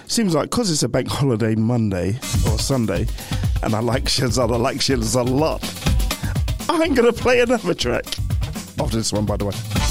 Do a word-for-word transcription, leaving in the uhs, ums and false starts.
seems like because it's a bank holiday Monday or Sunday, and I like Shahzad, I like Shahzad a lot, I'm going to play another track after this one, by the way.